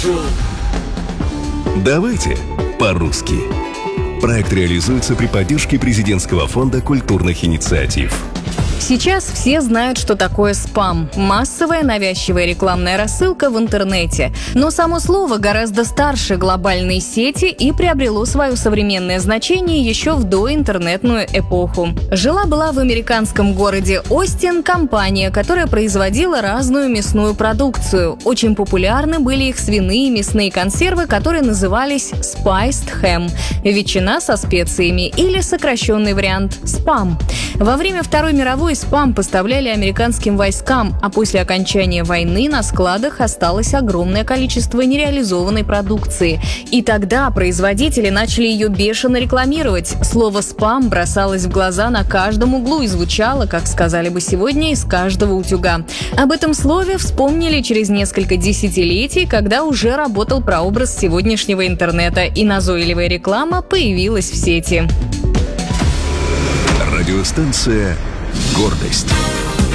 Давайте по-русски. Проект реализуется при поддержке Президентского фонда культурных инициатив. Сейчас все знают, что такое спам – массовая навязчивая рекламная рассылка в интернете. Но само слово гораздо старше глобальной сети и приобрело свое современное значение еще в доинтернетную эпоху. Жила-была в американском городе Остин компания, которая производила разную мясную продукцию. Очень популярны были их свиные мясные консервы, которые назывались spiced ham – ветчина со специями, или сокращенный вариант – спам. Во время Второй мировой спам поставляли американским войскам, а после окончания войны на складах осталось огромное количество нереализованной продукции. И тогда производители начали ее бешено рекламировать. Слово «спам» бросалось в глаза на каждом углу и звучало, как сказали бы сегодня, из каждого утюга. Об этом слове вспомнили через несколько десятилетий, когда уже работал прообраз сегодняшнего интернета, и назойливая реклама появилась в сети. Радиостанция «Гордость».